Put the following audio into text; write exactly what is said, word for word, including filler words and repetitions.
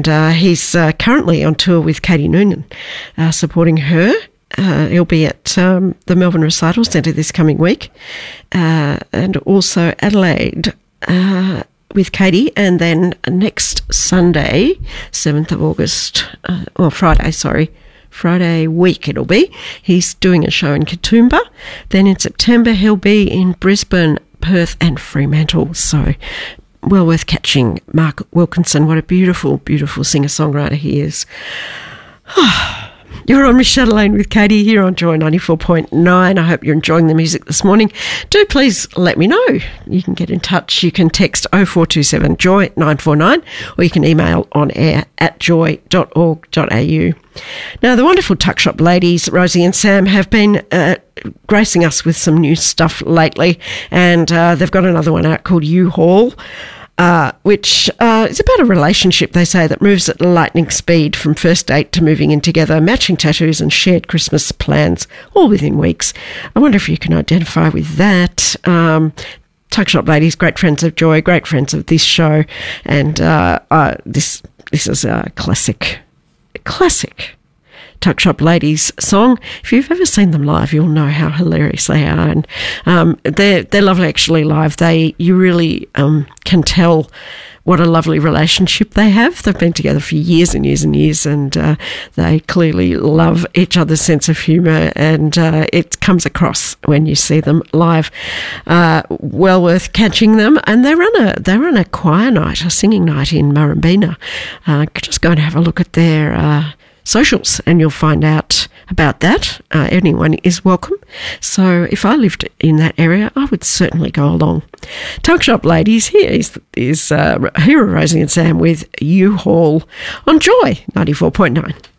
and uh, he's uh, currently on tour with Katie Noonan, uh, supporting her. Uh, he'll be at um, the Melbourne Recital Centre this coming week, uh, and also Adelaide uh, with Katie, and then next Sunday, seventh of August, uh, or Friday, sorry, Friday week it'll be, he's doing a show in Katoomba. Then in September he'll be in Brisbane, Perth and Fremantle, so well worth catching Mark Wilkinson. What a beautiful, beautiful singer-songwriter he is. You're on Michelle Lane with Katie here on Joy ninety-four point nine. I hope you're enjoying the music this morning. Do please let me know. You can get in touch. You can text oh four two seven joy nine four nine, or you can email on air at joy dot org dot a u. Now, the wonderful Tuck Shop ladies, Rosie and Sam, have been uh, gracing us with some new stuff lately, and uh, they've got another one out called U-Haul. Uh, which uh, is about a relationship, they say, that moves at lightning speed from first date to moving in together, matching tattoos and shared Christmas plans, all within weeks. I wonder if you can identify with that. Um, Tuck Shop ladies, great friends of Joy, great friends of this show, and uh, uh, this this is a classic, classic Tuck Shop ladies song. If you've ever seen them live, you'll know how hilarious they are, and um, they're they're lovely actually live. They you really um, can tell what a lovely relationship they have. They've been together for years and years and years, and uh, they clearly love each other's sense of humour, and uh, it comes across when you see them live. Uh, well worth catching them, and they run a they run a choir night, a singing night in Murrumbeena. Uh, just go and have a look at their Uh, socials and you'll find out about that. Uh, anyone is welcome. So if I lived in that area, I would certainly go along. Tuck Shop ladies, here is, is uh, here are Rosie and Sam with U-Haul on Joy ninety-four point nine.